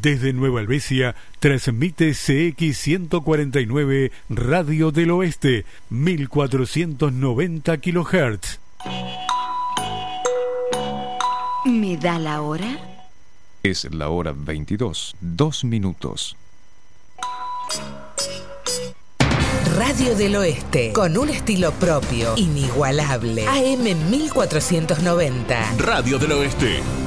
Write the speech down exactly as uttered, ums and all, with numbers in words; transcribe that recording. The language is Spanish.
Desde Nueva Helvecia transmite C X ciento cuarenta y nueve Radio del Oeste, mil cuatrocientos noventa kilohertz. ¿Me da la hora? Es la hora veintidós, dos minutos. Radio del Oeste, con un estilo propio, inigualable. A M mil cuatrocientos noventa. Radio del Oeste.